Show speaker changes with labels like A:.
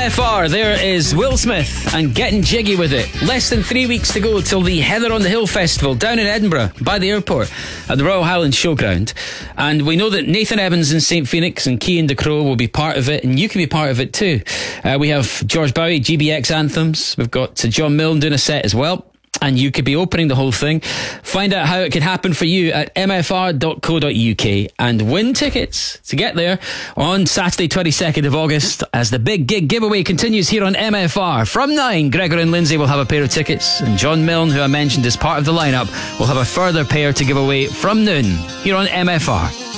A: MFR, there is Will Smith and Getting Jiggy With It. Less than 3 weeks to go till the Heather on the Hill Festival down in Edinburgh by the airport at the Royal Highland Showground. And we know that Nathan Evans in St Phoenix and Cian De Crow will be part of it, and you can be part of it too. We have George Bowie, GBX anthems. We've got John Milne doing a set as well. And you could be opening the whole thing. Find out how it could happen for you at mfr.co.uk and win tickets to get there on Saturday 22nd of August as the big gig giveaway continues here on MFR. From 9, Gregor and Lindsay will have a pair of tickets, and John Milne, who I mentioned as part of the lineup, will have a further pair to give away from noon here on MFR.